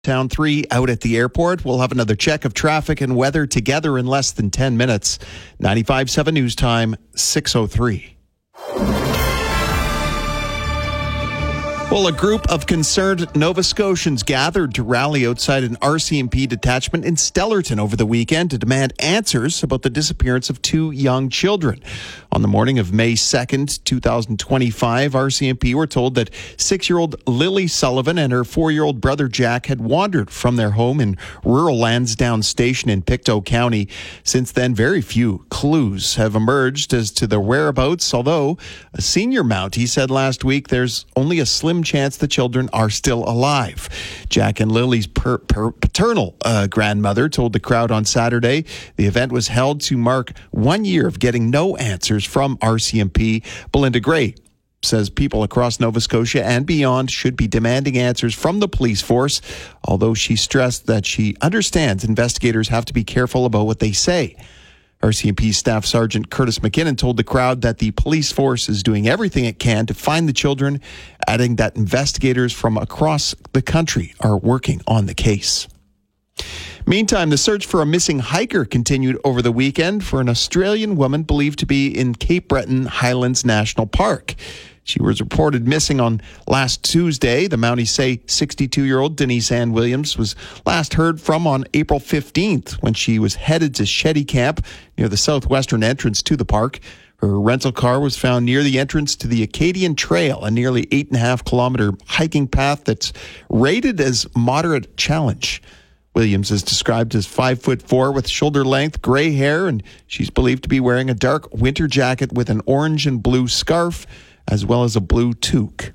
Town 3 out at the airport. We'll have another check of traffic and weather together in less than 10 minutes. 95.7 News Time, 6:03. Well, a group of concerned Nova Scotians gathered to rally outside an RCMP detachment in Stellarton over the weekend to demand answers about the disappearance of two young children. On the morning of May 2nd, 2025, RCMP were told that 6-year-old Lily Sullivan and her 4-year-old brother Jack had wandered from their home in rural Lansdowne Station in Pictou County. Since then, very few clues have emerged as to their whereabouts, although a senior Mountie said last week there's only a slim chance the children are still alive. Jack and Lily's paternal grandmother told the crowd on Saturday the event was held to mark 1 year of getting no answers from RCMP. Belinda Gray says people across Nova Scotia and beyond should be demanding answers from the police force, although she stressed that she understands investigators have to be careful about what they say. RCMP Staff Sergeant Curtis McKinnon told the crowd that the police force is doing everything it can to find the children, adding that investigators from across the country are working on the case. Meantime, the search for a missing hiker continued over the weekend for an Australian woman believed to be in Cape Breton Highlands National Park. She was reported missing on last Tuesday. The Mounties say 62-year-old Denise Ann Williams was last heard from on April 15th when she was headed to Shetty Camp near the southwestern entrance to the park. Her rental car was found near the entrance to the Acadian Trail, a nearly 8.5-kilometer hiking path that's rated as moderate challenge. Williams is described as 5'4" with shoulder-length gray hair, and she's believed to be wearing a dark winter jacket with an orange and blue scarf, as well as a blue toque.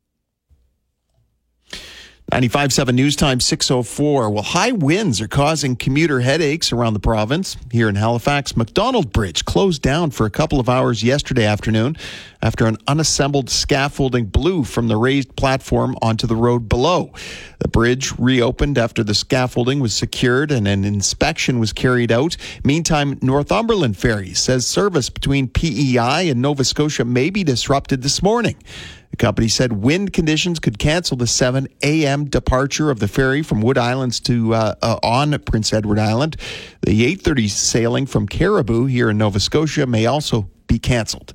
95.7 News Time, 6:04. Well, high winds are causing commuter headaches around the province. Here in Halifax, McDonald Bridge closed down for a couple of hours yesterday afternoon after an unassembled scaffolding blew from the raised platform onto the road below. The bridge reopened after the scaffolding was secured and an inspection was carried out. Meantime, Northumberland Ferries says service between PEI and Nova Scotia may be disrupted this morning. The company said wind conditions could cancel the 7 a.m. departure of the ferry from Wood Islands to on Prince Edward Island. The 8:30 sailing from Caribou here in Nova Scotia may also be canceled.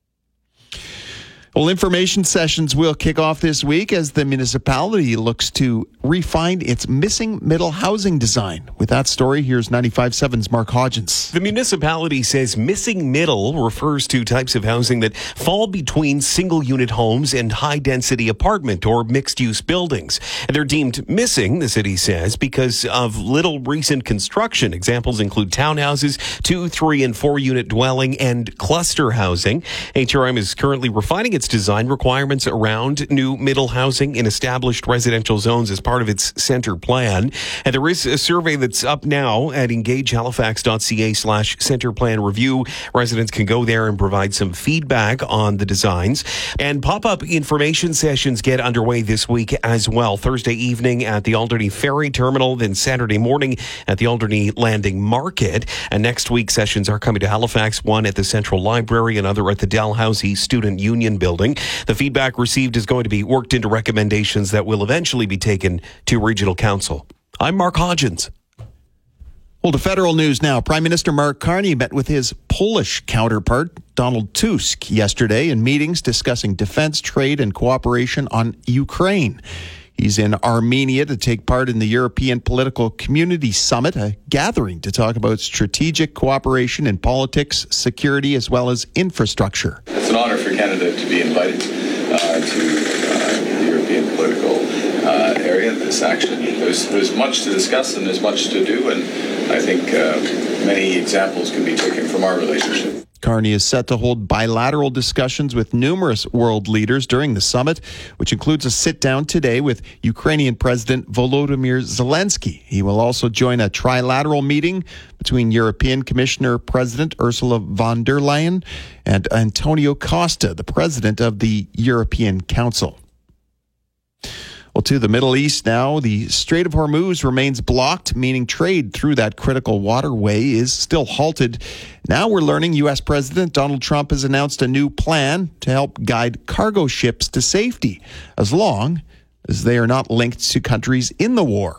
Well, information sessions will kick off this week as the municipality looks to refine its missing middle housing design. With that story, here's 95.7's Mark Hodgins. The municipality says missing middle refers to types of housing that fall between single-unit homes and high-density apartment or mixed-use buildings. And they're deemed missing, the city says, because of little recent construction. Examples include townhouses, 2, 3, and 4-unit dwelling, and cluster housing. HRM is currently refining its design requirements around new middle housing in established residential zones as part of its center plan. And there is a survey that's up now at engagehalifax.ca/center plan review. Residents can go there and provide some feedback on the designs. And pop-up information sessions get underway this week as well. Thursday evening at the Alderney Ferry Terminal, then Saturday morning at the Alderney Landing Market. And next week, sessions are coming to Halifax, one at the Central Library, another at the Dalhousie Student Union Building. The feedback received is going to be worked into recommendations that will eventually be taken to Regional Council. I'm Mark Hodgins. Well, to federal news now. Prime Minister Mark Carney met with his Polish counterpart, Donald Tusk, yesterday in meetings discussing defense, trade, and cooperation on Ukraine. He's in Armenia to take part in the European Political Community Summit, a gathering to talk about strategic cooperation in politics, security, as well as infrastructure. It's an honor for Canada to be invited to the European political area, this action. There's much to discuss and there's much to do, and I think many examples can be taken from our relationship. Carney is set to hold bilateral discussions with numerous world leaders during the summit, which includes a sit-down today with Ukrainian President Volodymyr Zelensky. He will also join a trilateral meeting between European Commissioner President Ursula von der Leyen and Antonio Costa, the President of the European Council. Well, to the Middle East now, the Strait of Hormuz remains blocked, meaning trade through that critical waterway is still halted. Now we're learning U.S. President Donald Trump has announced a new plan to help guide cargo ships to safety, as long as they are not linked to countries in the war.